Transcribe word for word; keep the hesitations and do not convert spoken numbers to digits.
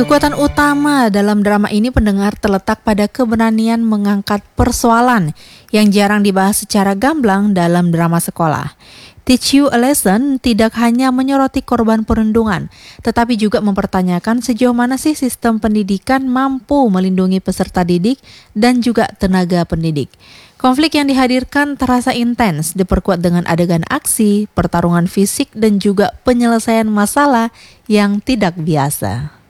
Kekuatan utama dalam drama ini pendengar terletak pada keberanian mengangkat persoalan yang jarang dibahas secara gamblang dalam drama sekolah. Teach You a Lesson tidak hanya menyoroti korban perundungan, tetapi juga mempertanyakan sejauh mana sih sistem pendidikan mampu melindungi peserta didik dan juga tenaga pendidik. Konflik yang dihadirkan terasa intens, diperkuat dengan adegan aksi, pertarungan fisik, dan juga penyelesaian masalah yang tidak biasa.